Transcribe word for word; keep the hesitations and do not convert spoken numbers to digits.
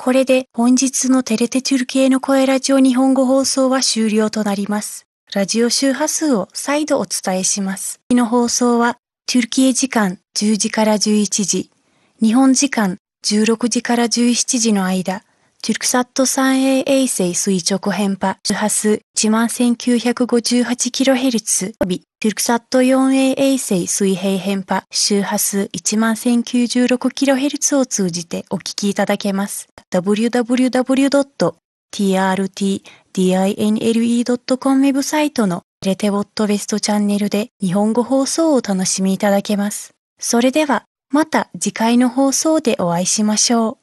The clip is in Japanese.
これで本日のテレテトゥルキエの声ラジオ日本語放送は終了となります。ラジオ周波数を再度お伝えします。次の放送はトゥルキエ時間じゅうじからじゅういちじ、日本時間じゅうろくじからじゅうしちじの間、トゥルクサット スリーエー 衛星垂直変波周波数 いちまんせんきゅうひゃくごじゅうはちキロヘルツ 及びトゥルクサット フォーエー 衛星水平変波周波数 いちまんせんきゅうじゅうろくキロヘルツ を通じてお聞きいただけます。ダブリューダブリューダブリュードットティーアールティーディーアイエヌエルイードットコム ウェブサイトのテレテボットウェストチャンネルで日本語放送をお楽しみいただけます。それではまた次回の放送でお会いしましょう。